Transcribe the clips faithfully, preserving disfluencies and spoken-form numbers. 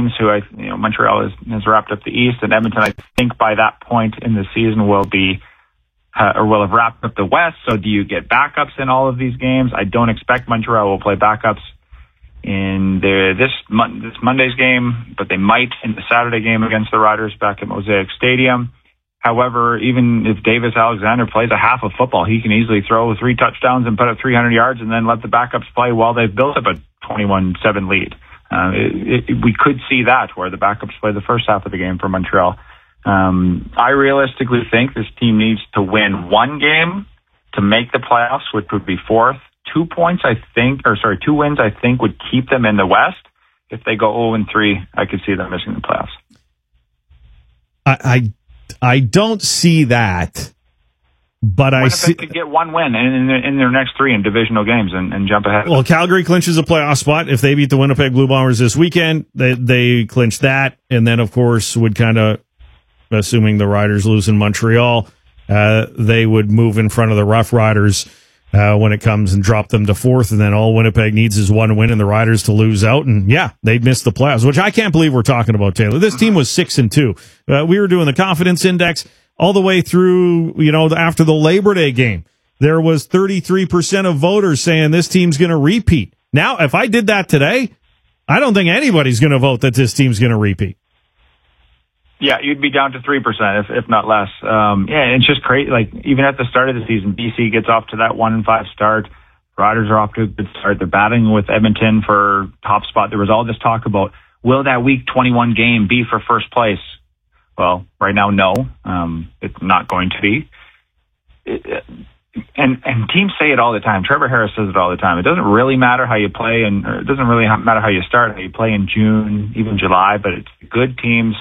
teams who I, you know, Montreal has, has wrapped up the East, and Edmonton, I think by that point in the season will be, uh, or will have wrapped up the West. So do you get backups in all of these games? I don't expect Montreal will play backups in the, this this Monday's game, but they might in the Saturday game against the Riders back at Mosaic Stadium. However, even if Davis Alexander plays a half of football, he can easily throw three touchdowns and put up three hundred yards and then let the backups play while they've built up a twenty-one seven lead. Uh, it, it, we could see that where the backups play the first half of the game for Montreal. Um, I realistically think this team needs to win one game to make the playoffs, which would be fourth. Two points, I think, or sorry, two wins, I think, would keep them in the West. If they go oh and three, I could see them missing the playoffs. I I, I don't see that, but what I if see. they could get one win in, in, their, in their next three in divisional games and, and jump ahead. Well, Calgary clinches a playoff spot. If they beat the Winnipeg Blue Bombers this weekend, they, they clinch that, and then, of course, would kind of, assuming the Riders lose in Montreal, uh, they would move in front of the Rough Riders Uh, when it comes and drop them to fourth, and then all Winnipeg needs is one win and the Riders to lose out, and yeah, they'd miss the playoffs, which I can't believe we're talking about, Taylor. This team was six and two. Uh, we were doing the confidence index all the way through, you know, after the Labor Day game. There was thirty-three percent of voters saying this team's going to repeat. Now, if I did that today, I don't think anybody's going to vote that this team's going to repeat. Yeah, you'd be down to three percent, if if not less. Um, yeah, it's just crazy. Like, even at the start of the season, B C gets off to that one and five start. Riders are off to a good start. They're battling with Edmonton for top spot. There was all this talk about, will that week twenty-one game be for first place? Well, right now, no. Um, it's not going to be. It, and and teams say it all the time. Trevor Harris says it all the time. It doesn't really matter how you play, and or it doesn't really matter how you start, how you play in June, even July, but it's good teams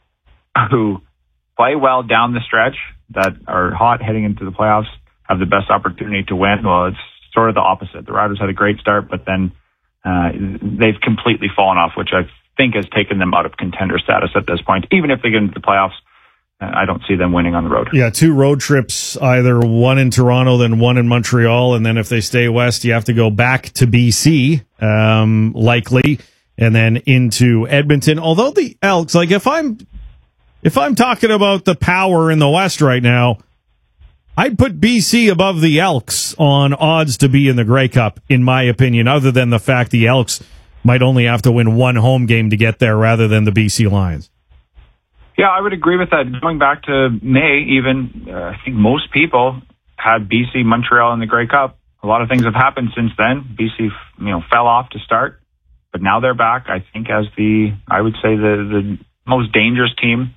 who play well down the stretch that are hot heading into the playoffs have the best opportunity to win. Well, it's sort of the opposite. The Riders had a great start, but then uh, they've completely fallen off, which I think has taken them out of contender status at this point. Even if they get into the playoffs, uh, I don't see them winning on the road. Yeah, two road trips, either one in Toronto, then one in Montreal, and then if they stay west, you have to go back to B C, um, likely, and then into Edmonton. Although the Elks, like if I'm If I'm talking about the power in the West right now, I'd put B C above the Elks on odds to be in the Grey Cup, in my opinion, other than the fact the Elks might only have to win one home game to get there rather than the B C Lions. Yeah, I would agree with that. Going back to May, even, uh, I think most people had B C, Montreal in the Grey Cup. A lot of things have happened since then. B C, you know, fell off to start, but now they're back, I think, as the, I would say, the, the most dangerous team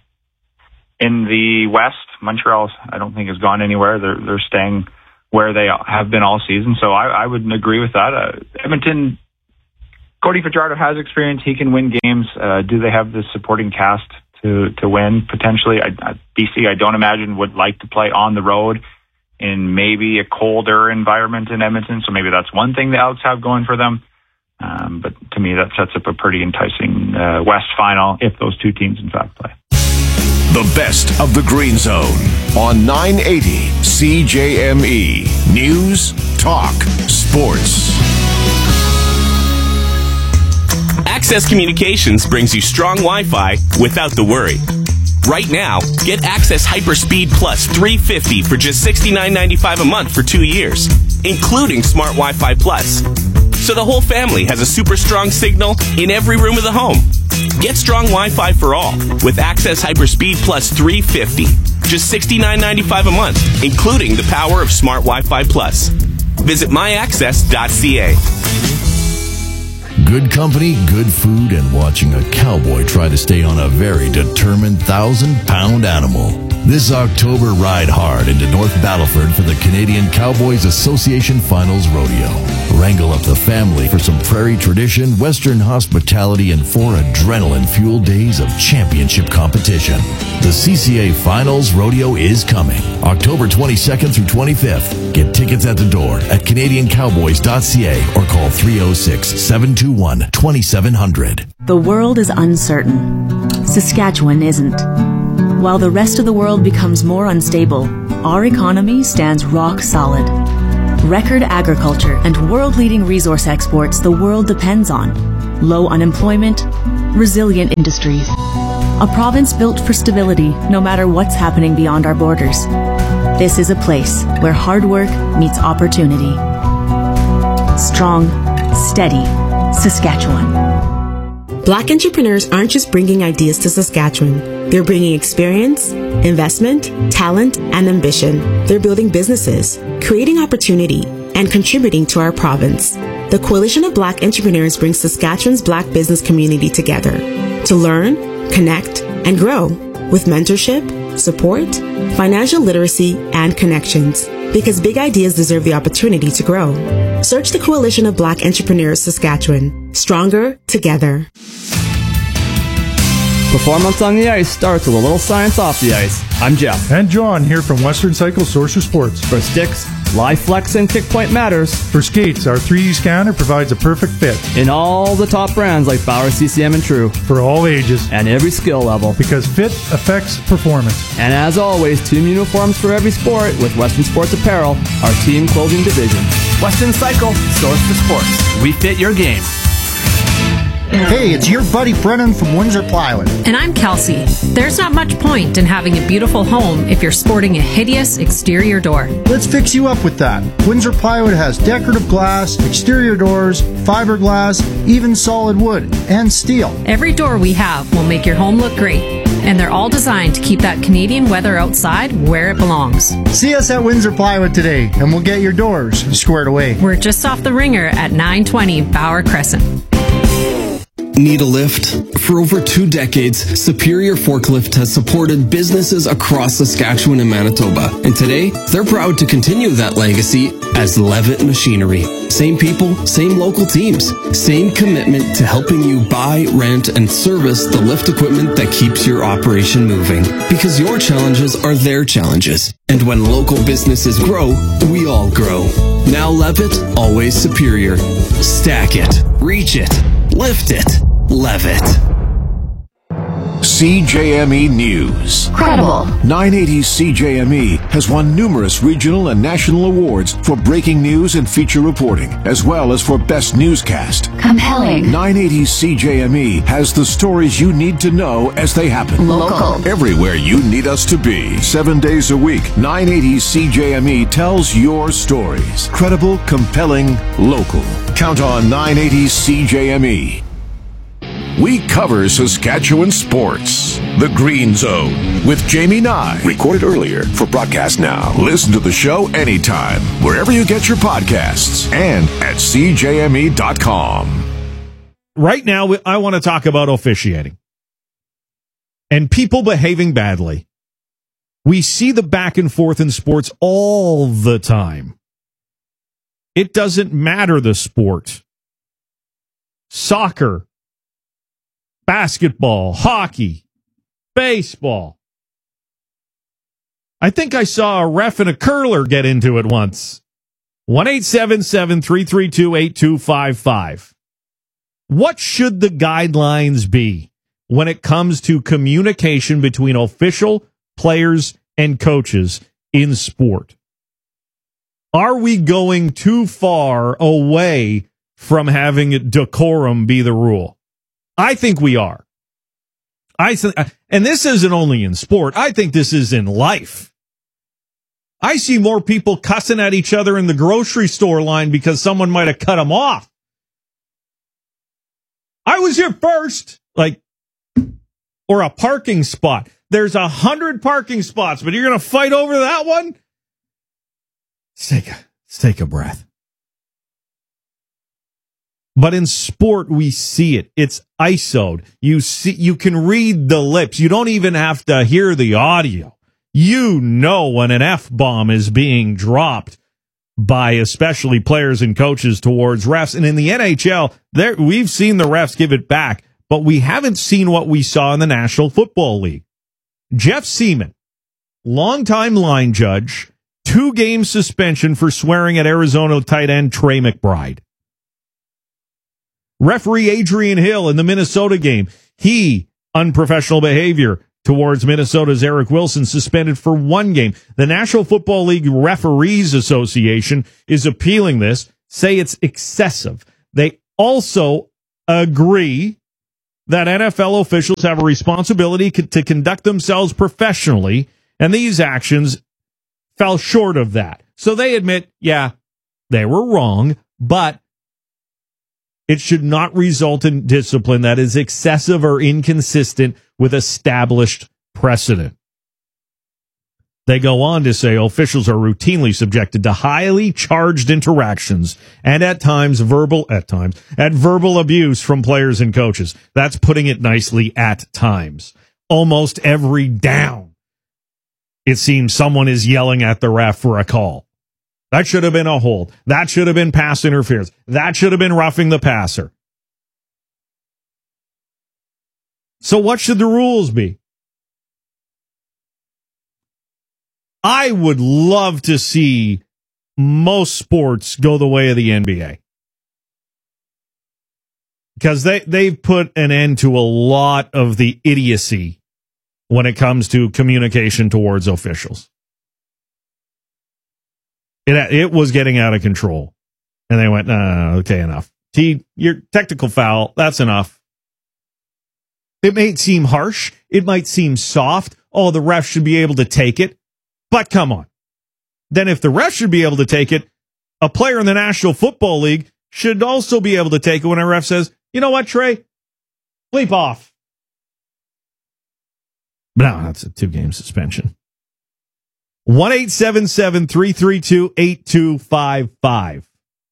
in the West. Montreal, I don't think, has gone anywhere. They're they're staying where they have been all season. So I, I would agree with that. Uh, Edmonton, Cody Fajardo has experience. He can win games. Uh, do they have the supporting cast to to win? Potentially. I, I, B C, I don't imagine, would like to play on the road in maybe a colder environment in Edmonton. So maybe that's one thing the Elks have going for them. Um, but to me, that sets up a pretty enticing uh, West final if those two teams, in fact, play. The best of the Green Zone on nine eighty C J M E. News, talk, sports. Access Communications brings you strong Wi-Fi without the worry. Right now, get Access Hyperspeed Plus three fifty for just sixty-nine ninety-five a month for two years, including Smart Wi-Fi Plus. So the whole family has a super strong signal in every room of the home. Get strong Wi-Fi for all with Access Hyperspeed Plus three fifty. Just sixty-nine ninety-five a month, including the power of Smart Wi-Fi Plus. Visit my access dot c a. Good company, good food, and watching a cowboy try to stay on a very determined thousand-pound animal. This October, ride hard into North Battleford for the Canadian Cowboys Association Finals Rodeo. Wrangle up the family for some prairie tradition, Western hospitality, and four adrenaline-fueled days of championship competition. The C C A Finals Rodeo is coming, October twenty-second through twenty-fifth. Get tickets at the door at canadian cowboys dot c a or call three oh six, seven two one, two seven zero zero. The world is uncertain. Saskatchewan isn't. While the rest of the world becomes more unstable, our economy stands rock solid. Record agriculture and world-leading resource exports the world depends on. Low unemployment, resilient industries. A province built for stability no matter what's happening beyond our borders. This is a place where hard work meets opportunity. Strong, steady Saskatchewan. Black entrepreneurs aren't just bringing ideas to Saskatchewan. They're bringing experience, investment, talent, and ambition. They're building businesses, creating opportunity, and contributing to our province. The Coalition of Black Entrepreneurs brings Saskatchewan's Black business community together to learn, connect, and grow with mentorship, support, financial literacy, and connections. Because big ideas deserve the opportunity to grow. Search the Coalition of Black Entrepreneurs Saskatchewan. Stronger together. Performance on the ice starts with a little science off the ice. I'm Jeff. And John here from Western Cycle Source of Sports. For sticks, live flex, and kick point matters. For skates, our three D scanner provides a perfect fit. In all the top brands like Bauer, C C M, and True. For all ages. And every skill level. Because fit affects performance. And as always, team uniforms for every sport with Western Sports Apparel, our team clothing division. Western Cycle, source for sports. We fit your game. Hey, it's your buddy Brennan from Windsor Plywood. And I'm Kelsey. There's not much point in having a beautiful home if you're sporting a hideous exterior door. Let's fix you up with that. Windsor Plywood has decorative glass, exterior doors, fiberglass, even solid wood, and steel. Every door we have will make your home look great. And they're all designed to keep that Canadian weather outside where it belongs. See us at Windsor Plywood today, and we'll get your doors squared away. We're just off the ringer at nine twenty Bauer Crescent. Need a lift? For over two decades, Superior Forklift has supported businesses across Saskatchewan and Manitoba. And today, they're proud to continue that legacy as Levitt Machinery. Same people, same local teams, same commitment to helping you buy, rent, and service the lift equipment that keeps your operation moving. Because your challenges are their challenges. And when local businesses grow, we all grow. Now Levitt, always superior. Stack it, reach it, lift it, Levitt. C J M E News. Credible. nine eighty C J M E has won numerous regional and national awards for breaking news and feature reporting, as well as for best newscast. Compelling. nine eighty C J M E has the stories you need to know as they happen. Local. Everywhere you need us to be. Seven days a week, nine eighty C J M E tells your stories. Credible, compelling, local. Count on nine eighty C J M E. We cover Saskatchewan sports. The Green Zone with Jamie Nye. Recorded earlier for broadcast now. Listen to the show anytime, wherever you get your podcasts, and at C J M E dot com. Right now, I want to talk about officiating and people behaving badly. We see the back and forth in sports all the time. It doesn't matter the sport. Soccer, basketball, hockey, baseball. I think I saw a ref and a curler get into it once. one eight seven seven, three three two, eight two five five. What should the guidelines be when it comes to communication between official, players, and coaches in sport? Are we going too far away from having decorum be the rule? I think we are. I th- and this isn't only in sport. I think this is in life. I see more people cussing at each other in the grocery store line because someone might have cut them off. I was here first, like, or a parking spot. There's a hundred parking spots, but you're going to fight over that one? Let's take a, let's take a breath. But in sport, we see it. It's I S O'd. You see, you can read the lips. You don't even have to hear the audio. You know when an F-bomb is being dropped by especially players and coaches towards refs. And in the N H L, there we've seen the refs give it back, but we haven't seen what we saw in the National Football League. Jeff Seaman, longtime line judge, two-game suspension for swearing at Arizona tight end Trey McBride. Referee Adrian Hill in the Minnesota game, he, unprofessional behavior towards Minnesota's Eric Wilson, suspended for one game. The National Football League Referees Association is appealing this, say it's excessive. They also agree that N F L officials have a responsibility co- to conduct themselves professionally, and these actions fell short of that. So they admit, yeah, they were wrong, but it should not result in discipline that is excessive or inconsistent with established precedent. They go on to say officials are routinely subjected to highly charged interactions and at times verbal, at times, at verbal abuse from players and coaches. That's putting it nicely, at times. Almost every down, it seems someone is yelling at the ref for a call. That should have been a hold. That should have been pass interference. That should have been roughing the passer. So what should the rules be? I would love to see most sports go the way of the N B A. Because they, they've put an end to a lot of the idiocy when it comes to communication towards officials. It, it was getting out of control. And they went, no, no, no, okay, enough. T, your technical foul, that's enough. It may seem harsh. It might seem soft. Oh, the ref should be able to take it. But come on. Then if the ref should be able to take it, a player in the National Football League should also be able to take it when a ref says, you know what, Trey? Bleep off. But no, that's a two-game suspension. one eight seven seven, three three two, eight two five five.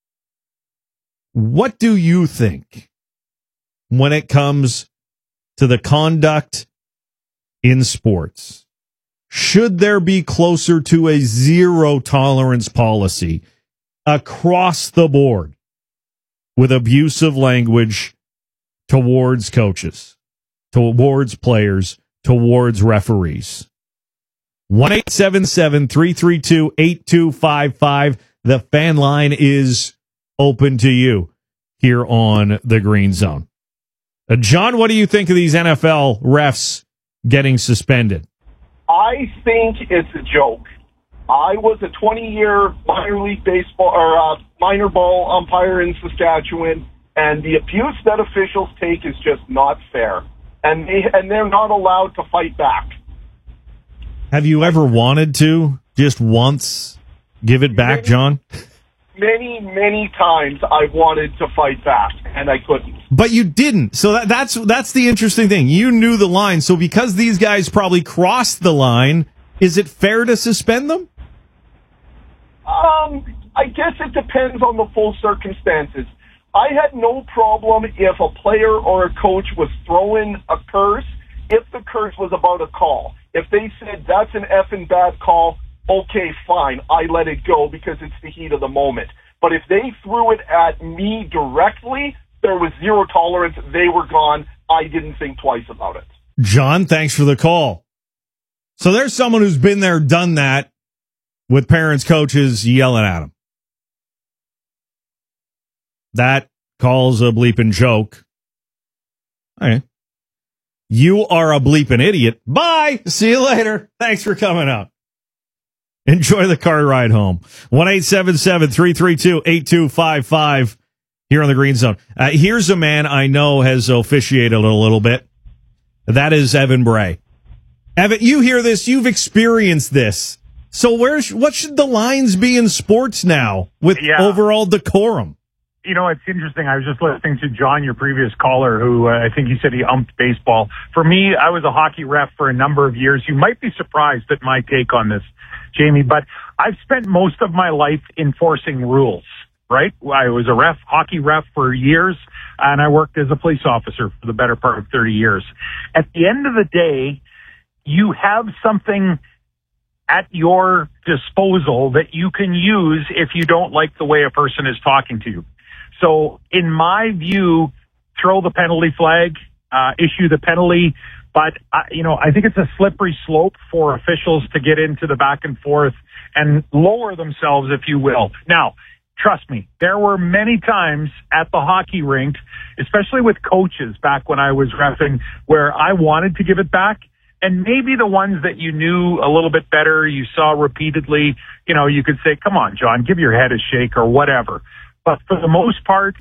What do you think when it comes to the conduct in sports? Should there be closer to a zero tolerance policy across the board with abusive language towards coaches, towards players, towards referees? one eight seven seven, three three two, eight two five five. The fan line is open to you here on the Green Zone. Uh, John, what do you think of these N F L refs getting suspended? I think it's a joke. I was a twenty-year minor league baseball or uh, minor ball umpire in Saskatchewan, and the abuse that officials take is just not fair, and they and they're not allowed to fight back. Have you ever wanted to just once give it back, many, John? Many, many times I wanted to fight back, and I couldn't. But you didn't. So that, that's that's the interesting thing. You knew the line. So because these guys probably crossed the line, is it fair to suspend them? Um, I guess it depends on the full circumstances. I had no problem if a player or a coach was throwing a curse, if the curse was about a call. If they said, that's an effing bad call, okay, fine, I let it go because it's the heat of the moment. But if they threw it at me directly, there was zero tolerance. They were gone. I didn't think twice about it. John, thanks for the call. So there's someone who's been there, done that, with parents, coaches yelling at them. That calls a bleeping joke. All right. You are a bleeping idiot. Bye. See you later. Thanks for coming out. Enjoy the car ride home. one eight seven seven, three three two, eight two five five here on the Green Zone. Uh, here's a man I know has officiated a little bit. That is Evan Bray. Evan, you hear this. You've experienced this. So where's what should the lines be in sports now with yeah. overall decorum? You know, it's interesting. I was just listening to John, your previous caller, who uh, I think he said he umped baseball. For me, I was a hockey ref for a number of years. You might be surprised at my take on this, Jamie, but I've spent most of my life enforcing rules, right? I was a ref, hockey ref for years, and I worked as a police officer for the better part of thirty years. At the end of the day, you have something at your disposal that you can use if you don't like the way a person is talking to you. So in my view, throw the penalty flag, uh, issue the penalty. But, uh, you know, I think it's a slippery slope for officials to get into the back and forth and lower themselves, if you will. Now, trust me, there were many times at the hockey rink, especially with coaches back when I was reffing, where I wanted to give it back. And maybe the ones that you knew a little bit better, you saw repeatedly, you know, you could say, come on, John, give your head a shake or whatever. But for the most part,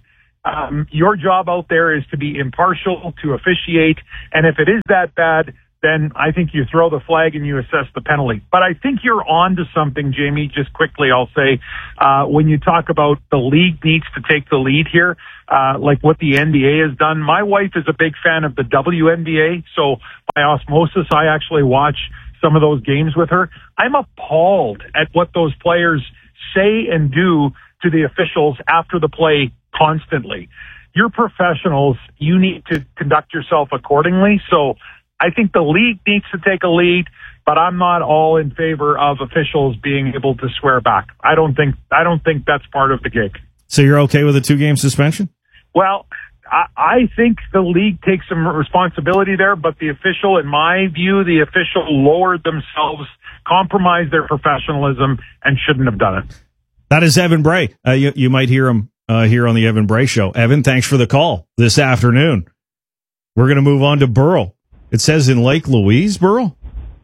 Um, your job out there is to be impartial, to officiate, and if it is that bad, then I think you throw the flag and you assess the penalty. But I think you're on to something, Jamie. Just quickly, I'll say, uh, when you talk about the league needs to take the lead here, uh, like what the N B A has done. My wife is a big fan of the W N B A, so by osmosis, I actually watch some of those games with her. I'm appalled at what those players say and do to the officials after the play constantly. You're professionals. You need to conduct yourself accordingly. So I think the league needs to take a lead, but I'm not all in favor of officials being able to swear back. I don't think I don't think that's part of the gig. So you're okay with a two-game suspension? Well, I, I think the league takes some responsibility there, but the official, in my view, the official lowered themselves, compromised their professionalism, and shouldn't have done it. That is Evan Bray. Uh, you, you might hear him uh, here on the Evan Bray Show. Evan, thanks for the call this afternoon. We're going to move on to Burrell. It says in Lake Louise, Burrell?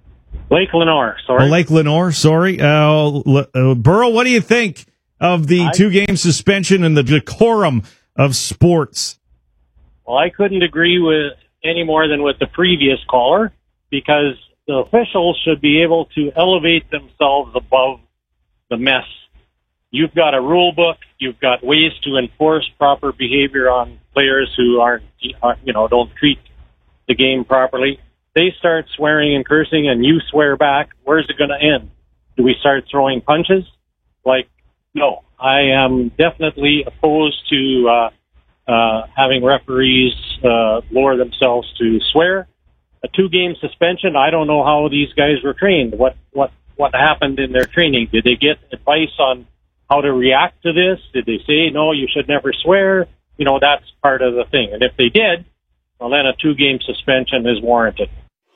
Lake Lenore, sorry. Oh, Lake Lenore, sorry. Uh, uh, Burrell, what do you think of the I, two-game suspension and the decorum of sports? Well, I couldn't agree with any more than with the previous caller, because the officials should be able to elevate themselves above the mess. You've got a rule book. You've got ways to enforce proper behavior on players who aren't, you know, don't treat the game properly. They start swearing and cursing and you swear back. Where's it going to end? Do we start throwing punches? Like, no, I am definitely opposed to uh, uh, having referees uh, lower themselves to swear. A two-game suspension, I don't know how these guys were trained. What, what, what happened in their training? Did they get advice on how to react to this? Did they say, no, you should never swear? You know, that's part of the thing. And if they did, well, then a two-game suspension is warranted.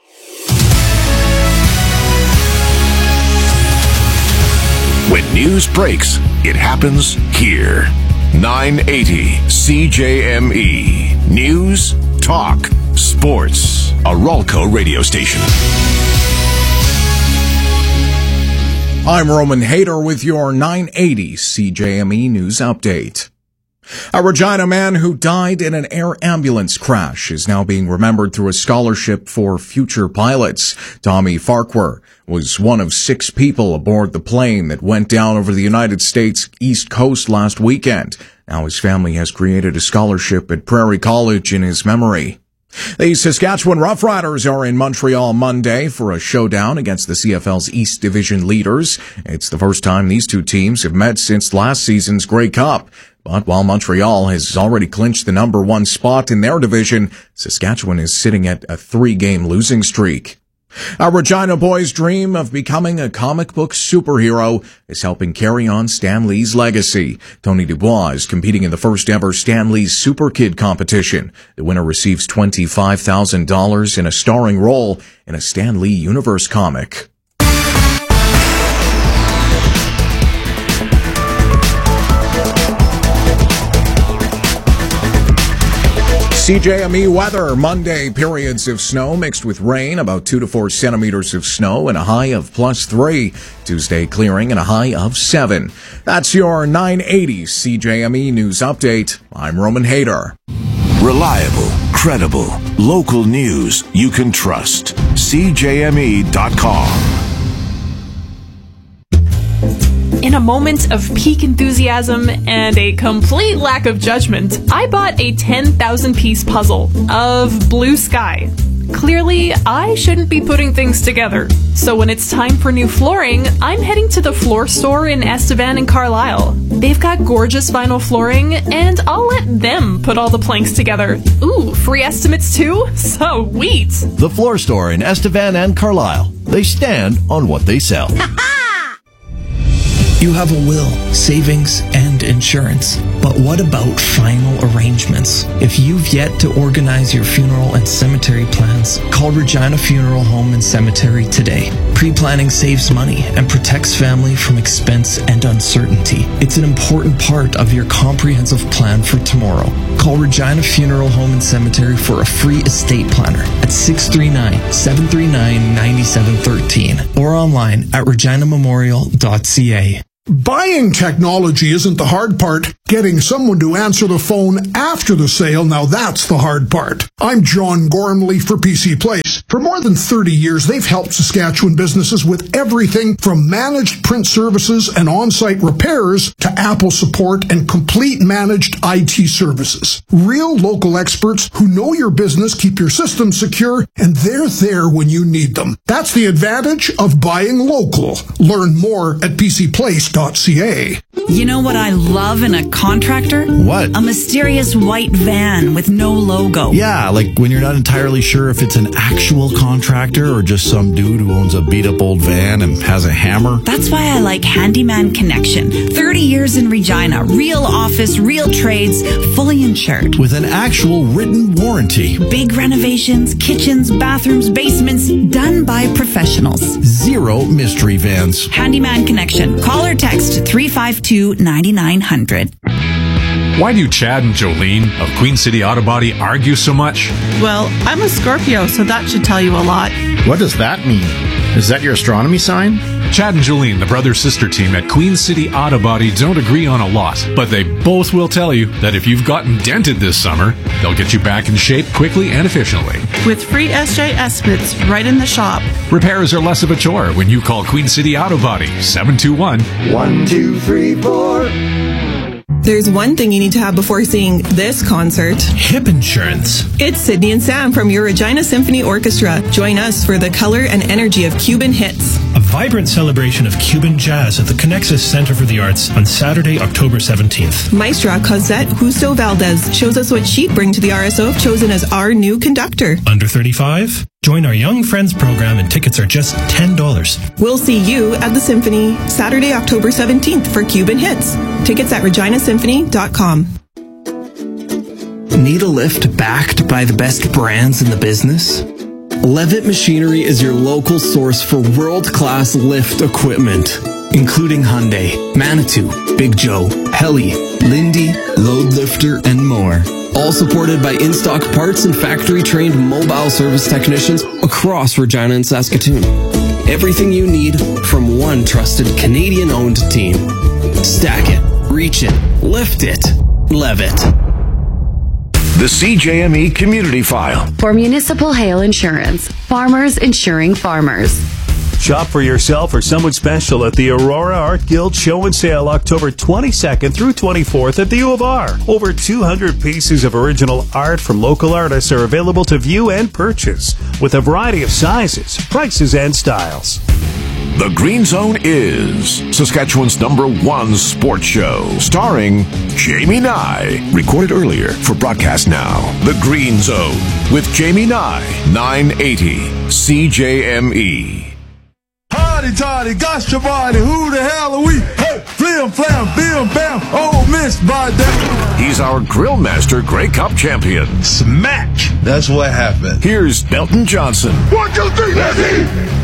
When news breaks, it happens here. nine eighty C J M E. News, talk, sports. A Ralco radio station. I'm Roman Hader with your nine eighty C J M E News Update. A Regina man who died in an air ambulance crash is now being remembered through a scholarship for future pilots. Tommy Farquhar was one of six people aboard the plane that went down over the United States East Coast last weekend. Now his family has created a scholarship at Prairie College in his memory. The Saskatchewan Roughriders are in Montreal Monday for a showdown against the C F L's East Division leaders. It's the first time these two teams have met since last season's Grey Cup. But while Montreal has already clinched the number one spot in their division, Saskatchewan is sitting at a three-game losing streak. A Regina boy's dream of becoming a comic book superhero is helping carry on Stan Lee's legacy. Tony Dubois is competing in the first ever Stan Lee's Super Kid competition. The winner receives twenty-five thousand dollars in a starring role in a Stan Lee Universe comic. C J M E weather. Monday, periods of snow mixed with rain, about two to four centimeters of snow and a high of plus three. Tuesday, clearing and a high of seven. That's your nine eighty C J M E News Update. I'm Roman Hader. Reliable, credible, local news you can trust. C J M E dot com. In a moment of peak enthusiasm and a complete lack of judgment, I bought a ten thousand piece puzzle of blue sky. Clearly, I shouldn't be putting things together. So when it's time for new flooring, I'm heading to the floor store in Estevan and Carlisle. They've got gorgeous vinyl flooring, and I'll let them put all the planks together. Ooh, free estimates too? Sweet! The floor store in Estevan and Carlisle. They stand on what they sell. You have a will, savings, and insurance. But what about final arrangements? If you've yet to organize your funeral and cemetery plans, call Regina Funeral Home and Cemetery today. Pre-planning saves money and protects family from expense and uncertainty. It's an important part of your comprehensive plan for tomorrow. Call Regina Funeral Home and Cemetery for a free estate planner at six three nine, seven three nine, nine seven one three or online at regina memorial dot c a. Buying technology isn't the hard part. Getting someone to answer the phone after the sale, now that's the hard part. I'm John Gormley for P C Place. For more than thirty years, they've helped Saskatchewan businesses with everything from managed print services and on-site repairs to Apple support and complete managed I T services. Real local experts who know your business, keep your systems secure, and they're there when you need them. That's the advantage of buying local. Learn more at p c place dot c a. You know what I love in a contractor? What? A mysterious white van with no logo. Yeah, like when you're not entirely sure if it's an actual contractor or just some dude who owns a beat-up old van and has a hammer. That's why I like Handyman Connection. thirty years in Regina. Real office, real trades, fully insured. With an actual written warranty. Big renovations, kitchens, bathrooms, basements, done by professionals. Zero mystery vans. Handyman Connection. Call or text three five two, nine nine zero zero. Why do Chad and Jolene of Queen City Auto Body argue so much? Well, I'm a Scorpio, so that should tell you a lot. What does that mean? Is that your astronomy sign? Chad and Jolene, the brother-sister team at Queen City Auto Body, don't agree on a lot, but they both will tell you that if you've gotten dented this summer, they'll get you back in shape quickly and efficiently. With free S J estimates right in the shop. Repairs are less of a chore when you call Queen City Auto Body, seven two one, one two three four. There's one thing you need to have before seeing this concert. Hip insurance. It's Sydney and Sam from your Regina Symphony Orchestra. Join us for the color and energy of Cuban hits. A vibrant celebration of Cuban jazz at the Connexus Center for the Arts on Saturday, October seventeenth. Maestra Cosette Justo Valdez shows us what she'd bring to the R S O if chosen as our new conductor. Under thirty-five? Join our Young Friends program and tickets are just ten dollars. We'll see you at the Symphony Saturday, October seventeenth for Cuban hits. Tickets at regina symphony dot com. Need a lift backed by the best brands in the business? Levitt Machinery is your local source for world-class lift equipment, including Hyundai, Manitou, Big Joe, Heli, Lindy, Load Lifter, and more. All supported by in-stock parts and factory-trained mobile service technicians across Regina and Saskatoon. Everything you need from one trusted Canadian-owned team. Stack it, reach it, lift it, Levitt. The C J M E Community File. For municipal hail insurance, farmers insuring farmers. Shop for yourself or someone special at the Aurora Art Guild Show and Sale October twenty-second through twenty-fourth at the U of R. Over two hundred pieces of original art from local artists are available to view and purchase with a variety of sizes, prices, and styles. The Green Zone is Saskatchewan's number one sports show, starring Jamie Nye. Recorded earlier for broadcast now. The Green Zone with Jamie Nye, nine eighty C J M E. Hardy Toddy, got your body, who the hell are we? Hey, flim flam, bim bam, oh miss by that. He's our grill master, Grey Cup champion. Smack! That's what happened. Here's Belton Johnson. One, two, three, let's eat!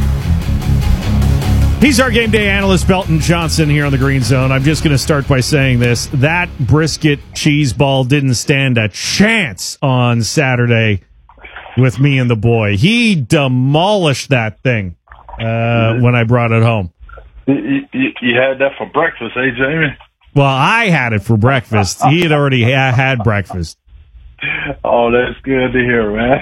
He's our game day analyst, Belton Johnson, here on the Green Zone. I'm just going to start by saying this. That brisket cheese ball didn't stand a chance on Saturday with me and the boy. He demolished that thing uh, when I brought it home. You, you, you had that for breakfast, eh, Jamie? Well, I had it for breakfast. He had already ha- had breakfast. Oh, that's good to hear, man.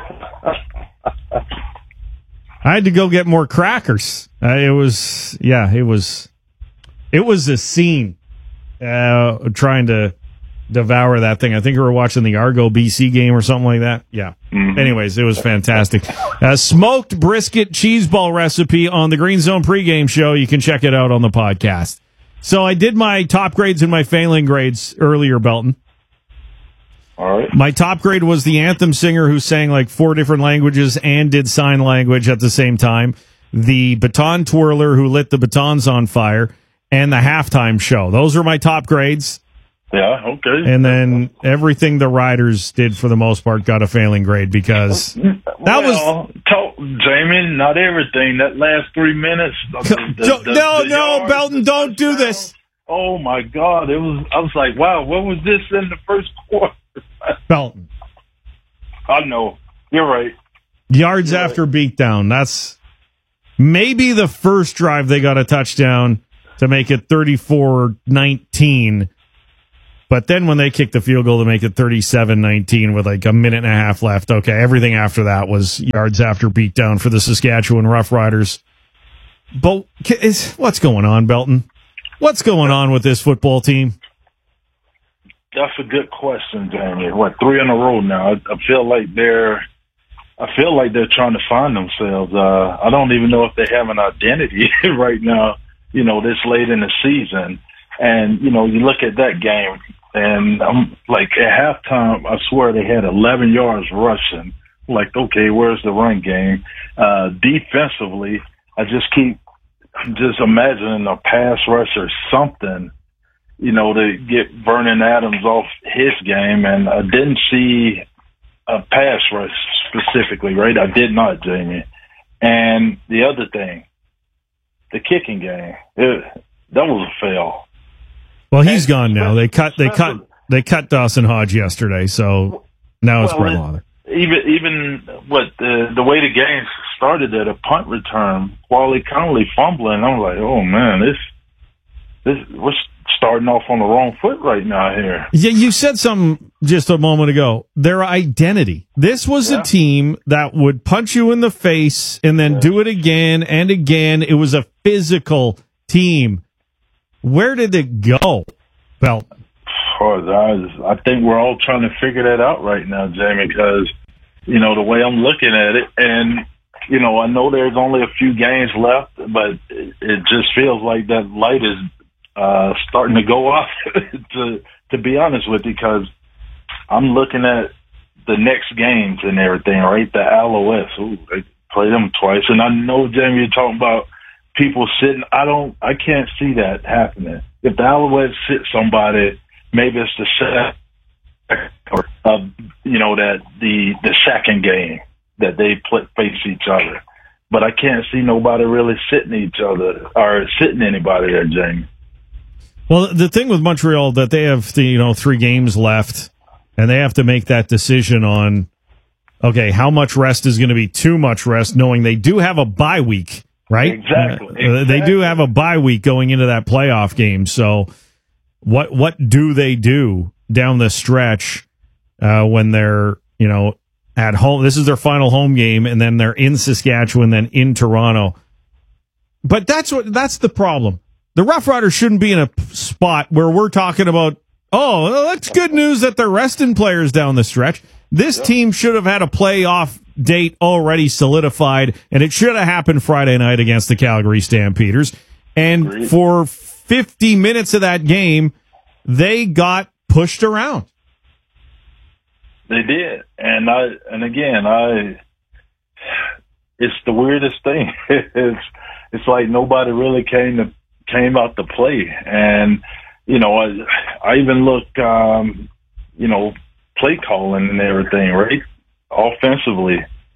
I had to go get more crackers. Uh, it was, yeah, it was, it was a scene uh, trying to devour that thing. I think we were watching the Argo B C game or something like that. Yeah. Mm-hmm. Anyways, it was fantastic. Uh, smoked brisket cheese ball recipe on the Green Zone pregame show. You can check it out on the podcast. So I did my top grades and my failing grades earlier, Belton. All right. My top grade was the anthem singer who sang like four different languages and did sign language at the same time, the baton twirler who lit the batons on fire, and the halftime show. Those are my top grades. Yeah, okay. And then everything the riders did for the most part got a failing grade because that well, was talk, Jamie, not everything. That last three minutes. The, the, the, no, the no, yards, Belton, don't do this. Oh my God! It was. I was like, wow, what was this in the first quarter? Belton. I know. You're right. Yards You're after right. beatdown. That's maybe the first drive they got a touchdown to make it thirty-four nineteen. But then when they kicked the field goal to make it thirty-seven nineteen with like a minute and a half left, okay, everything after that was yards after beatdown for the Saskatchewan Roughriders. But is, what's going on, Belton? What's going on with this football team? That's a good question, Jamie. What, three in a row now? I, I feel like they're, I feel like they're trying to find themselves. Uh, I don't even know if they have an identity right now, you know, this late in the season. And, you know, you look at that game, and I'm like, at halftime, I swear they had eleven yards rushing. Like, okay, where's the run game? Uh, defensively, I just keep just imagining a pass rush or something, you know, to get Vernon Adams off his game. And I didn't see a pass rush specifically, right? I did not, Jamie. And the other thing, the kicking game, it, that was a fail. Well, he's gone now. They cut, they cut, they cut Dawson Hodge yesterday, so now it's well, Brett Lauther. Even, even what the the way the game started at a punt return, Wally Connolly fumbling. I'm like, oh man, this, this we're starting off on the wrong foot right now here. Yeah, you said something just a moment ago. Their identity. This was yeah. a team that would punch you in the face and then yeah. do it again and again. It was a physical team. Where did it go, Belt? Oh, I think we're all trying to figure that out right now, Jamie, because, you know, the way I'm looking at it, and, you know, I know there's only a few games left, but it, it just feels like that light is uh, starting to go off, to, to be honest with you, because I'm looking at the next games and everything, right? The Alouettes, ooh, they play them twice. And I know, Jamie, you're talking about people sitting. I don't, I can't see that happening. If the Alouettes sit somebody, maybe it's the second, or, uh, you know, that the, the second game that they play, face each other. But I can't see nobody really sitting each other or sitting anybody there, Jamie. Well, the thing with Montreal that they have, the, you know, three games left, and they have to make that decision on, okay, how much rest is going to be too much rest, knowing they do have a bye week. Right? Exactly. Uh, exactly. They do have a bye week going into that playoff game. So what what do they do down the stretch uh, when they're, you know, at home? This is their final home game, and then they're in Saskatchewan, then in Toronto. But that's what that's the problem. The Rough Riders shouldn't be in a spot where we're talking about, oh, well, that's good news that they're resting players down the stretch. This yep. team should have had a playoff date already solidified, and it should have happened Friday night against the Calgary Stampeders. And Agreed. For fifty minutes of that game, they got pushed around. They did, and I and again, I it's the weirdest thing. it's it's like nobody really came to came out to play, and you know, I I even look, um, you know, play calling and everything, right? Offensively,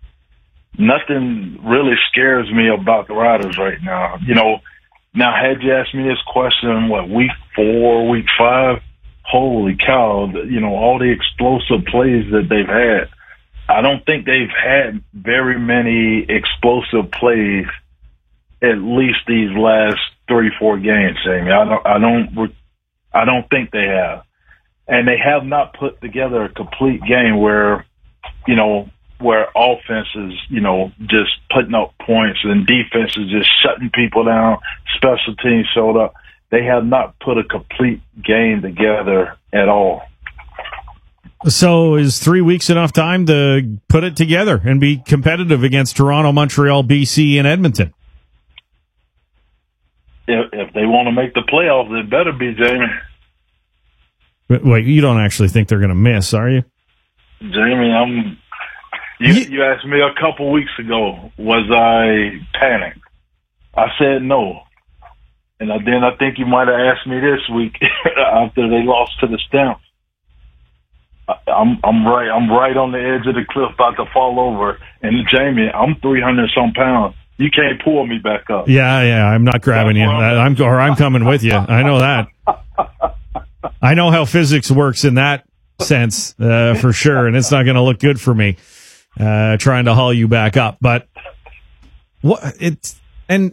nothing really scares me about the Riders right now. You know, now had you asked me this question, what, week four, week five, holy cow, you know, all the explosive plays that they've had. I don't think they've had very many explosive plays at least these last three, four games, Jamie. I don't, I don't, I don't think they have. And they have not put together a complete game where, you know, where offense is, you know, just putting up points and defense is just shutting people down, special teams showed up. They have not put a complete game together at all. So is three weeks enough time to put it together and be competitive against Toronto, Montreal, B C, and Edmonton? If, if they want to make the playoffs, they better be, Jamie. Wait, you don't actually think they're going to miss, are you? Jamie, I'm. You, you asked me a couple weeks ago, was I panicked? I said no. And then I think you might have asked me this week after they lost to the Stamps. I'm I'm right I'm right on the edge of the cliff, about to fall over. And Jamie, I'm three hundred some pounds. You can't pull me back up. Yeah, yeah, I'm not grabbing you. I'm or I'm coming with you. I know that. I know how physics works in that sense uh, for sure, and it's not going to look good for me uh, trying to haul you back up. But what it's and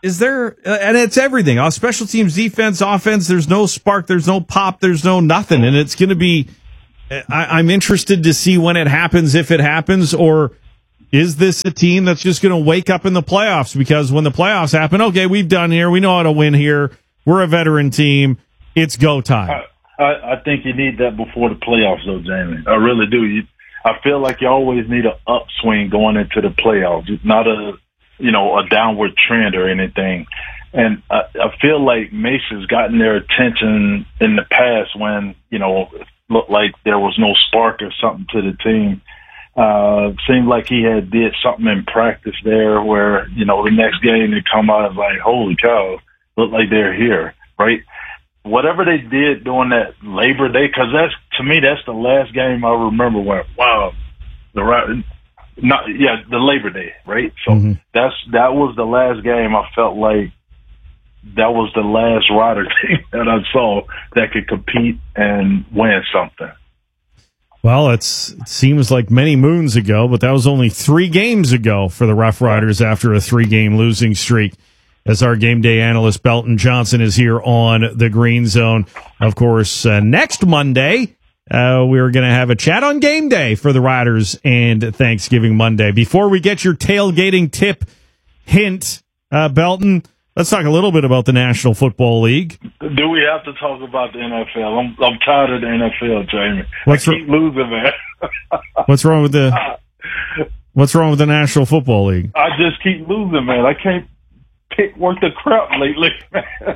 is there, uh, and it's everything, uh, special teams, defense, offense, there's no spark, there's no pop, there's no nothing. And it's going to be, I, I'm interested to see when it happens, if it happens, or is this a team that's just going to wake up in the playoffs? Because when the playoffs happen, okay, we've done here, we know how to win here, we're a veteran team, it's go time. I, I, I think you need that before the playoffs, though, Jamie. I really do. You, I feel like you always need an upswing going into the playoffs, not a, you know, a downward trend or anything. And I, I feel like Mason's gotten their attention in the past when, you know, it looked like there was no spark or something to the team. Uh, seemed like he had did something in practice there where, you know, the next game they come out and like, holy cow, look like they're here, right? Whatever they did during that Labor Day, because that's, to me, that's the last game I remember where, wow, the right, not, yeah, the Labor Day, right? So mm-hmm. that's, that was the last game I felt like that was the last Rider team that I saw that could compete and win something. Well, it's, it seems like many moons ago, but that was only three games ago for the Rough Riders after a three-game losing streak. As our game day analyst, Belton Johnson, is here on the Green Zone. Of course, uh, next Monday, uh, we're going to have a chat on game day for the Riders and Thanksgiving Monday. Before we get your tailgating tip hint, uh, Belton, let's talk a little bit about the National Football League. Do we have to talk about the N F L? I'm, I'm tired of the N F L, Jamie. What's I keep ro- losing, man. What's wrong with the What's wrong with the National Football League? I just keep losing, man. I can't pick worth the crap lately, man.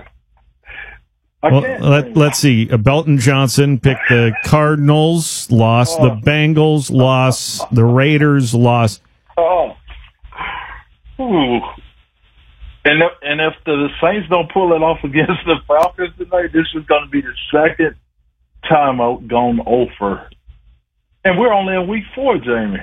I well, can't. Let, let's see. Uh, Belton Johnson picked the Cardinals, lost. Oh. The Bengals, lost. The Raiders, lost. Oh. Ooh. And if, and if the Saints don't pull it off against the Falcons tonight, this is going to be the second time I've gone over. And we're only in week four, Jamie.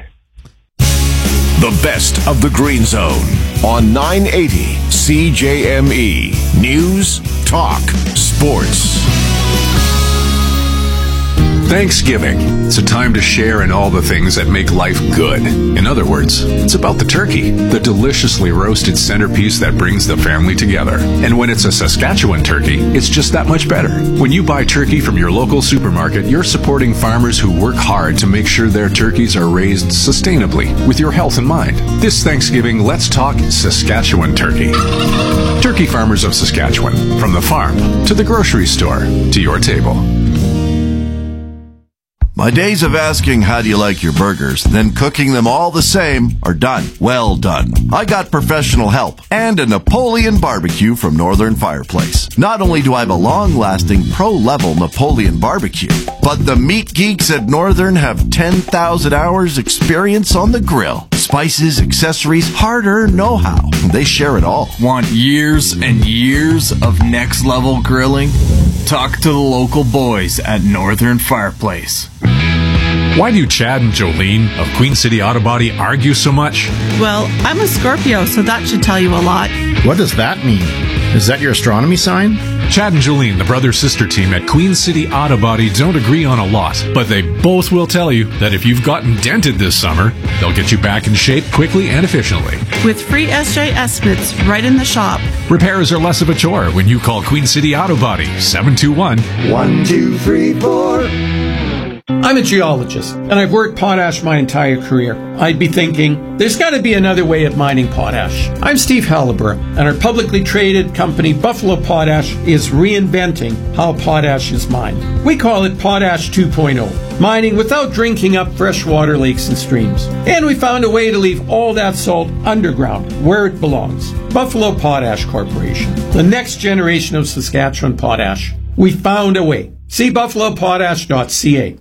The best of the Green Zone on nine eighty C J M E. News, talk, sports. Thanksgiving. It's a time to share in all the things that make life good. In other words, it's about the turkey, the deliciously roasted centerpiece that brings the family together. And when it's a Saskatchewan turkey, it's just that much better. When you buy turkey from your local supermarket, you're supporting farmers who work hard to make sure their turkeys are raised sustainably with your health in mind. This Thanksgiving, let's talk Saskatchewan turkey. Turkey farmers of Saskatchewan, from the farm to the grocery store to your table. My days of asking how do you like your burgers, then cooking them all the same are done. Well done. I got professional help and a Napoleon barbecue from Northern Fireplace. Not only do I have a long-lasting pro-level Napoleon barbecue, but the meat geeks at Northern have ten thousand hours experience on the grill. Spices, accessories, hard-earned know-how. They share it all. Want years and years of next-level grilling? Talk to the local boys at Northern Fireplace. Why do Chad and Jolene of Queen City Auto Body argue so much? Well, I'm a Scorpio, so that should tell you a lot. What does that mean? Is that your astronomy sign? Chad and Jolene, the brother-sister team at Queen City Auto Body, don't agree on a lot, but they both will tell you that if you've gotten dented this summer, they'll get you back in shape quickly and efficiently. With free S J estimates right in the shop. Repairs are less of a chore when you call Queen City Auto Body, seven two one, one two three four. I'm a geologist, and I've worked potash my entire career. I'd be thinking, there's got to be another way of mining potash. I'm Steve Halliburton, and our publicly traded company, Buffalo Potash, is reinventing how potash is mined. We call it Potash two point oh, mining without drinking up freshwater lakes and streams. And we found a way to leave all that salt underground, where it belongs. Buffalo Potash Corporation, the next generation of Saskatchewan potash. We found a way. See buffalo potash dot c a.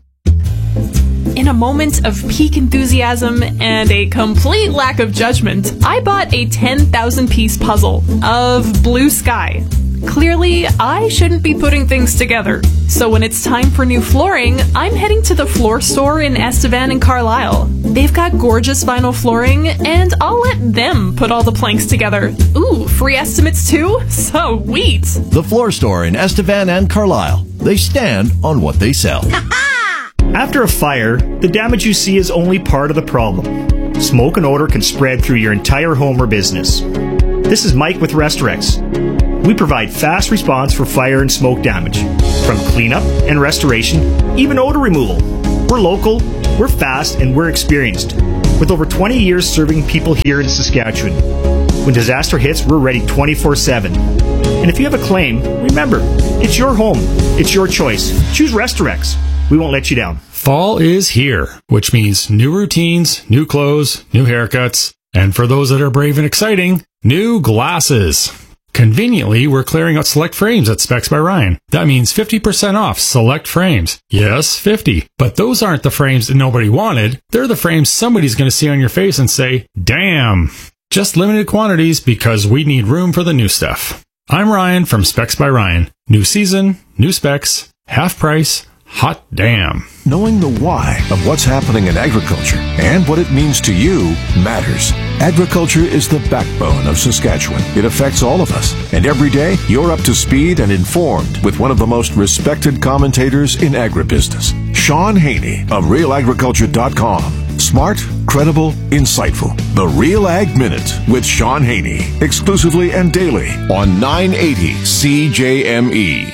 In a moment of peak enthusiasm and a complete lack of judgment, I bought a ten thousand piece puzzle of blue sky. Clearly, I shouldn't be putting things together. So when it's time for new flooring, I'm heading to the floor store in Estevan and Carlisle. They've got gorgeous vinyl flooring, and I'll let them put all the planks together. Ooh, free estimates too? Sweet! The floor store in Estevan and Carlisle. They stand on what they sell. After a fire, the damage you see is only part of the problem. Smoke and odor can spread through your entire home or business. This is Mike with Restorex. We provide fast response for fire and smoke damage, from cleanup and restoration, even odor removal. We're local, we're fast, and we're experienced, with over twenty years serving people here in Saskatchewan. When disaster hits, we're ready twenty-four seven. And if you have a claim, remember, it's your home, it's your choice. Choose Restorex. We won't let you down. Fall is here, which means new routines, new clothes, new haircuts, and for those that are brave and exciting, new glasses. Conveniently, we're clearing out select frames at Specs by Ryan. That means fifty percent off select frames. Yes, fifty. But those aren't the frames that nobody wanted. They're the frames somebody's going to see on your face and say, damn. Just limited quantities because we need room for the new stuff. I'm Ryan from Specs by Ryan. New season, new specs, half price, hot damn. Knowing the why of what's happening in agriculture and what it means to you matters. Agriculture is the backbone of Saskatchewan. It affects all of us. And every day, you're up to speed and informed with one of the most respected commentators in agribusiness, Sean Haney of real agriculture dot com. Smart, credible, insightful. The Real Ag Minute with Sean Haney. Exclusively and daily on nine eighty C J M E.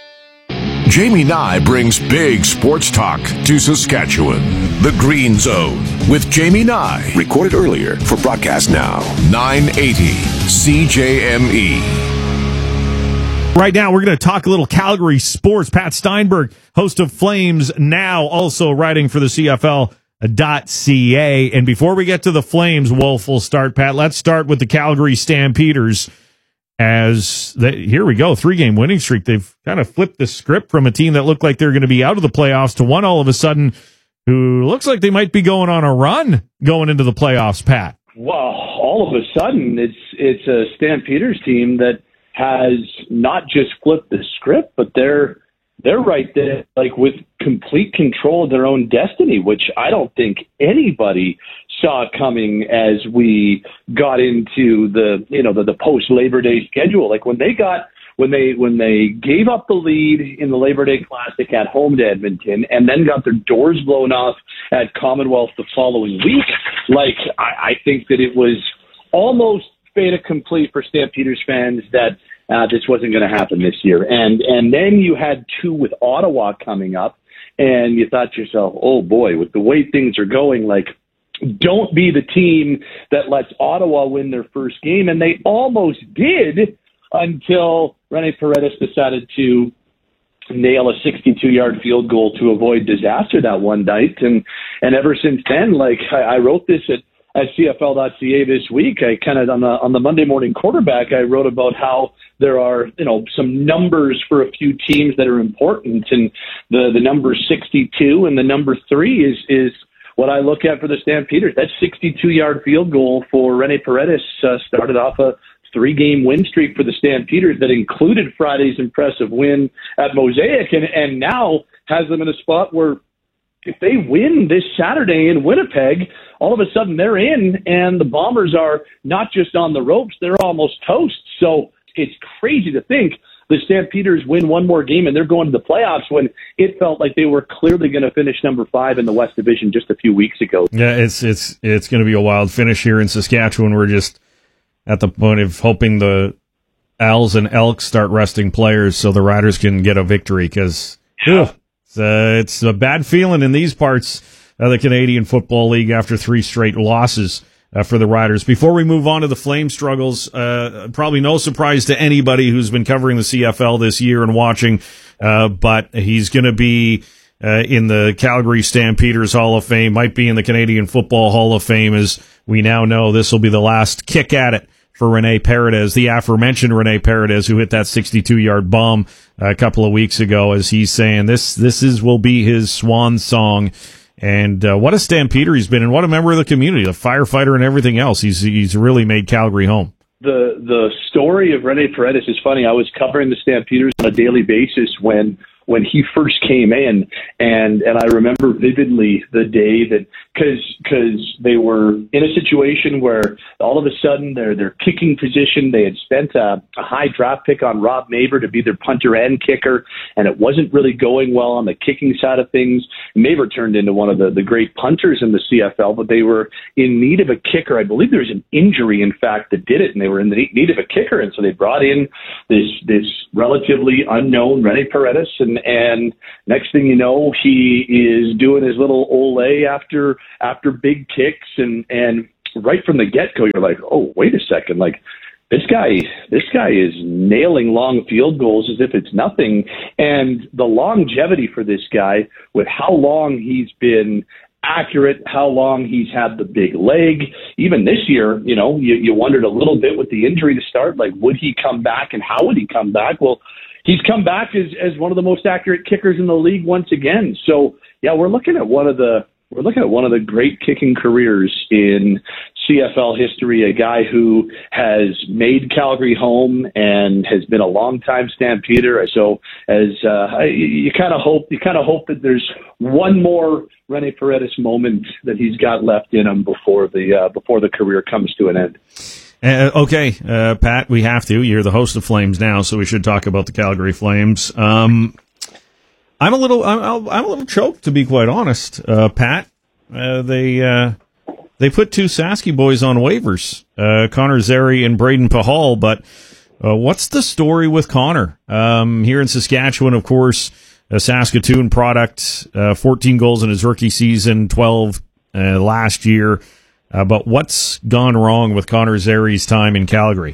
Jamie Nye brings big sports talk to Saskatchewan. The Green Zone with Jamie Nye. Recorded earlier for broadcast now. nine eighty C J M E. Right now, we're going to talk a little Calgary sports. Pat Steinberg, host of Flames Now, also writing for the C F L dot C A. And before we get to the Flames, Wolf will start, Pat. Let's start with the Calgary Stampeders. As they, here we go, three-game winning streak. They've kind of flipped the script from a team that looked like they're going to be out of the playoffs to one all of a sudden who looks like they might be going on a run going into the playoffs, Pat. Well, all of a sudden, it's it's a Stampeders team that has not just flipped the script, but they're they're right there, like with complete control of their own destiny, which I don't think anybody saw coming as we got into the, you know, the, the post Labor Day schedule. Like when they got, when they, when they gave up the lead in the Labor Day Classic at home to Edmonton and then got their doors blown off at Commonwealth the following week, like I, I think that it was almost fait accompli for Stampeders fans that uh, this wasn't going to happen this year. And, and then you had two with Ottawa coming up and you thought to yourself, oh boy, with the way things are going, like, don't be the team that lets Ottawa win their first game. And they almost did until Rene Paredes decided to nail a sixty-two-yard field goal to avoid disaster that one night. And, and ever since then, like I, I wrote this at, at C F L dot C A this week. I kind of, on the, on the Monday morning quarterback, I wrote about how there are, you know, some numbers for a few teams that are important. And the, the number sixty-two and the number three is, is, what I look at for the Stampeders. That sixty-two-yard field goal for Rene Paredes uh, started off a three-game win streak for the Stampeders that included Friday's impressive win at Mosaic, and, and now has them in a spot where if they win this Saturday in Winnipeg, all of a sudden they're in, and the Bombers are not just on the ropes, they're almost toast. So it's crazy to think the Stampeders win one more game and they're going to the playoffs when it felt like they were clearly going to finish number five in the West Division just a few weeks ago. Yeah, it's it's it's going to be a wild finish here in Saskatchewan. We're just at the point of hoping the Owls and Elks start resting players so the Riders can get a victory because yeah. it's, uh, it's a bad feeling in these parts of the Canadian Football League after three straight losses. Uh, for the Riders. Before we move on to the Flame struggles, uh, probably no surprise to anybody who's been covering the C F L this year and watching, uh, but he's going to be uh, in the Calgary Stampeders Hall of Fame, might be in the Canadian Football Hall of Fame, as we now know this will be the last kick at it for Rene Paredes, the aforementioned Rene Paredes, who hit that sixty-two-yard bomb a couple of weeks ago, as he's saying this this is will be his swan song. And uh, what a Stampeder he's been, and what a member of the community, a firefighter and everything else. He's he's really made Calgary home. The the story of Rene Paredes is funny. I was covering the Stampeders on a daily basis when when he first came in, and and I remember vividly the day that because because they were in a situation where all of a sudden their their kicking position, they had spent a, a high draft pick on Rob Maver to be their punter and kicker, and it wasn't really going well on the kicking side of things. Maver turned into one of the, the great punters in the C F L, but they were in need of a kicker. I believe there was an injury, in fact, that did it, and they were in the need of a kicker, and so they brought in this this relatively unknown Rene Paredes, and and next thing you know, he is doing his little ole after after big kicks, and and right from the get-go, you're like, oh, wait a second, like this guy this guy is nailing long field goals as if it's nothing, and the longevity for this guy with how long he's been accurate, how long he's had the big leg. Even this year, you know, you, you wondered a little bit with the injury to start, like, would he come back and how would he come back? Well, he's come back as, as one of the most accurate kickers in the league once again. So, yeah, we're looking at one of the we're looking at one of the great kicking careers in C F L history, a guy who has made Calgary home and has been a long-time Stampeder. So, as uh, you kind of hope, you kind of hope that there's one more Rene Paredes moment that he's got left in him before the uh, before the career comes to an end. Uh, okay, uh, Pat, we have to. You're the host of Flames now, so we should talk about the Calgary Flames. Um, I'm a little, I'm, I'm a little choked, to be quite honest, uh, Pat. Uh, they uh, they put two Sasky boys on waivers, uh, Connor Zary and Braden Pahal. But uh, what's the story with Connor? Um, here in Saskatchewan, of course, a Saskatoon product, uh, fourteen goals in his rookie season, twelve uh, last year. Uh, but what's gone wrong with Connor Zary's time in Calgary?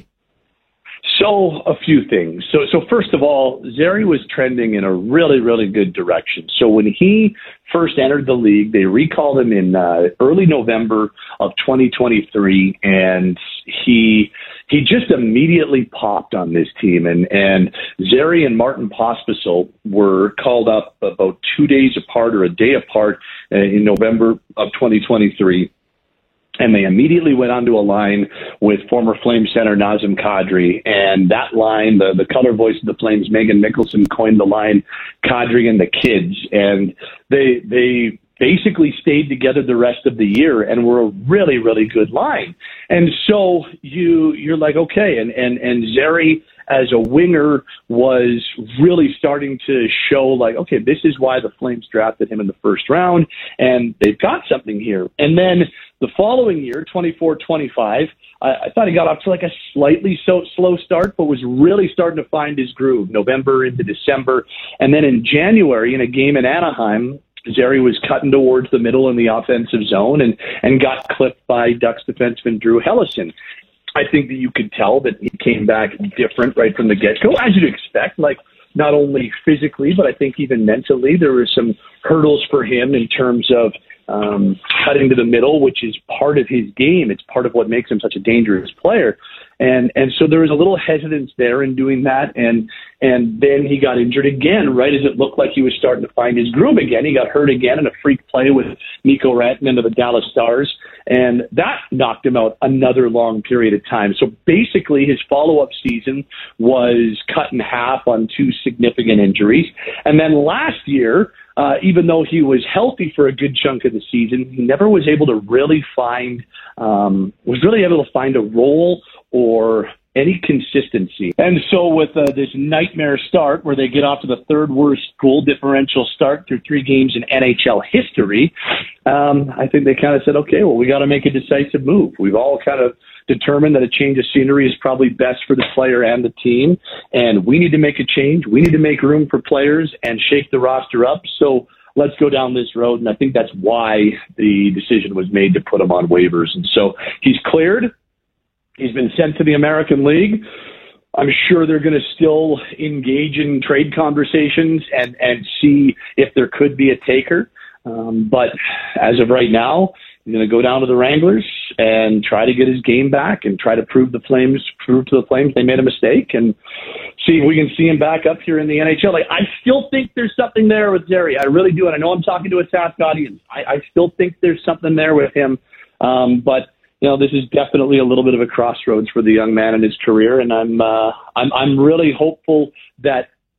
So a few things. So, so first of all, Zary was trending in a really, really good direction. So when he first entered the league, they recalled him in uh, early November of twenty twenty-three, and he he just immediately popped on this team. And and Zary and Martin Pospisil were called up about two days apart or a day apart uh, in November of twenty twenty-three. And they immediately went onto a line with former Flames center Nazem Kadri. And that line, the, the color voice of the Flames, Megan Mickelson, coined the line Kadri and the Kids. And they they basically stayed together the rest of the year and were a really, really good line. And so you, you're like, okay. And, and, and Zary as a winger was really starting to show like, okay, this is why the Flames drafted him in the first round, and they've got something here. And then the following year, twenty-four twenty-five, I, I thought he got off to like a slightly so slow start, but was really starting to find his groove, November into December. And then in January, in a game in Anaheim, Zary was cutting towards the middle in the offensive zone and, and got clipped by Ducks defenseman Drew Hellison. I think that you could tell that he came back different right from the get-go, as you'd expect, like not only physically, but I think even mentally. There were some hurdles for him in terms of um, cutting to the middle, which is part of his game. It's part of what makes him such a dangerous player. And and so there was a little hesitance there in doing that. And and then he got injured again, right as it looked like he was starting to find his groove again. He got hurt again in a freak play with Nico Rantanen of the Dallas Stars. And that knocked him out another long period of time. So basically his follow-up season was cut in half on two significant injuries. And then last year, uh, even though he was healthy for a good chunk of the season, he never was able to really find, um, was really able to find a role or any consistency. And so with uh, this nightmare start where they get off to the third worst goal differential start through three games in N H L history, um, I think they kind of said, okay, well, we got to make a decisive move. We've all kind of determined that a change of scenery is probably best for the player and the team, and we need to make a change. We need to make room for players and shake the roster up. So let's go down this road, and I think that's why the decision was made to put him on waivers. And so he's cleared. He's been sent to the American League. I'm sure they're going to still engage in trade conversations and, and see if there could be a taker. Um, but as of right now, he's going to go down to the Wranglers and try to get his game back and try to prove the Flames, prove to the Flames they made a mistake, and see if we can see him back up here in the N H L. Like, I still think there's something there with Zary. I really do. And I know I'm talking to a Sask audience. I, I still think there's something there with him. Um, but you know, this is definitely a little bit of a crossroads for the young man in his career, and I'm uh, I'm I'm really hopeful that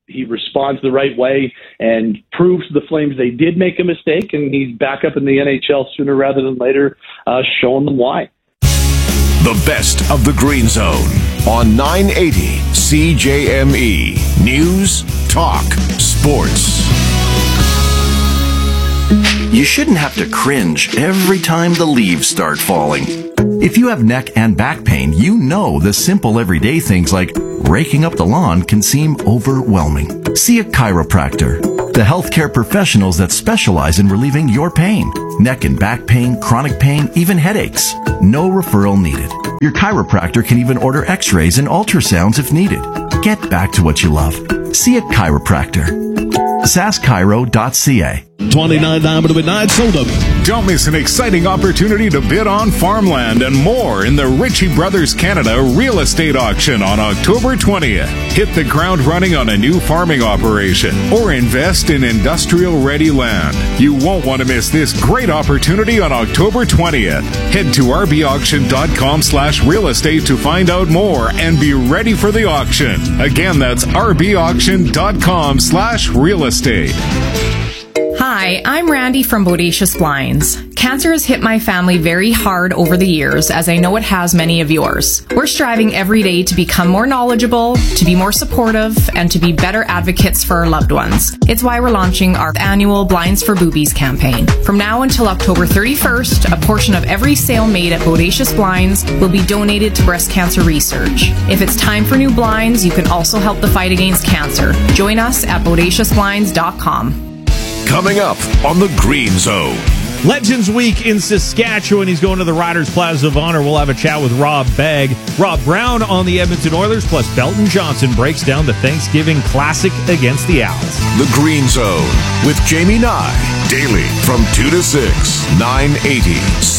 he responds the right way and proves to the Flames they did make a mistake, and he's back up in the N H L sooner rather than later, uh, showing them why. The best of the Green Zone on nine eighty C J M E. News, Talk, Sports. You shouldn't have to cringe every time the leaves start falling. If you have neck and back pain, you know the simple everyday things like raking up the lawn can seem overwhelming. See a chiropractor, the healthcare professionals that specialize in relieving your pain. Neck and back pain, chronic pain, even headaches. No referral needed. Your chiropractor can even order x-rays and ultrasounds if needed. Get back to what you love. See a chiropractor. sask chiro dot c a. twenty-nine Diamond Midnight Soda. Don't miss an exciting opportunity to bid on farmland and more in the Ritchie Brothers Canada Real Estate Auction on October twentieth. Hit the ground running on a new farming operation or invest in industrial-ready land. You won't want to miss this great opportunity on October twentieth. Head to r b auction dot com slash real estate to find out more and be ready for the auction. Again, that's r b auction dot com slash real estate. Hi, I'm Randy from Bodacious Blinds. Cancer has hit my family very hard over the years, as I know it has many of yours. We're striving every day to become more knowledgeable, to be more supportive, and to be better advocates for our loved ones. It's why we're launching our annual Blinds for Boobies campaign. From now until October thirty-first, a portion of every sale made at Bodacious Blinds will be donated to breast cancer research. If it's time for new blinds, you can also help the fight against cancer. Join us at bodacious blinds dot com. Coming up on the Green Zone. Legends Week in Saskatchewan. He's going to the Riders Plaza of Honor. We'll have a chat with Rob Begg. Rob Brown on the Edmonton Oilers, plus Belton Johnson breaks down the Thanksgiving Classic against the Owls. The Green Zone with Jamie Nye. Daily from two to six. nine eighty